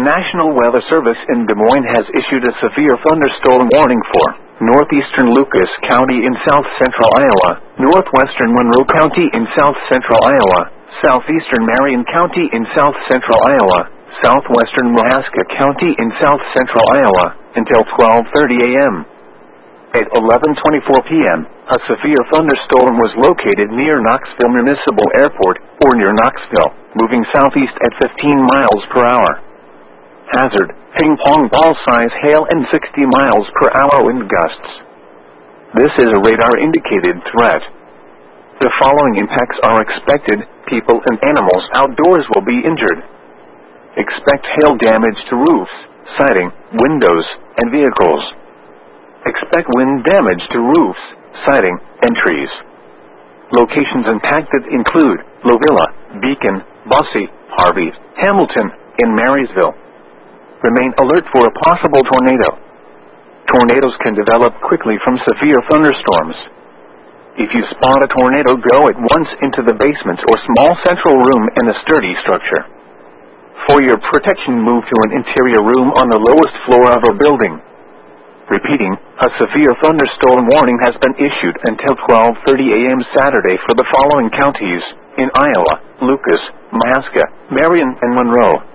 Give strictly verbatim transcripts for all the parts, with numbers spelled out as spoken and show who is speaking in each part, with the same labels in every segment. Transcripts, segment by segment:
Speaker 1: National Weather Service in Des Moines has issued a severe thunderstorm warning for northeastern Lucas County in south-central Iowa, northwestern Monroe County in south-central Iowa, southeastern Marion County in south-central Iowa, southwestern Mahaska County in south-central Iowa, until twelve thirty a m At eleven twenty-four p m, a severe thunderstorm was located near Knoxville Municipal Airport, or near Knoxville, moving southeast at fifteen miles per hour. Hazard, ping-pong ball-size hail and sixty miles per hour wind gusts. This is a radar-indicated threat. The following impacts are expected: people and animals outdoors will be injured. Expect hail damage to roofs, siding, windows, and vehicles. Expect wind damage to roofs, siding, and trees. Locations impacted include Lovilla, Beacon, Bosse, Harvey, Hamilton, and Marysville. Remain alert for a possible tornado. Tornadoes can develop quickly from severe thunderstorms. If you spot a tornado, go at once into the basement or small central room in a sturdy structure. For your protection, move to an interior room on the lowest floor of a building. Repeating, a severe thunderstorm warning has been issued until twelve thirty a m Saturday for the following counties in Iowa: Lucas, Mahaska, Marion, and Monroe.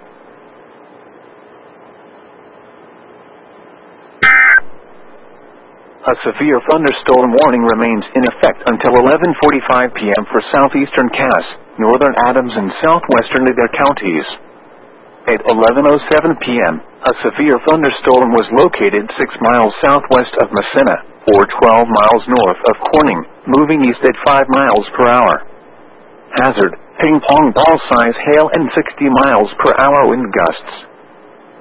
Speaker 1: A severe thunderstorm warning remains in effect until eleven forty-five p m for southeastern Cass, northern Adams, and southwestern Adair counties. At eleven oh seven p m, a severe thunderstorm was located six miles southwest of Massena, or twelve miles north of Corning, moving east at five miles per hour. Hazard, ping-pong ball-size hail and sixty miles per hour wind gusts.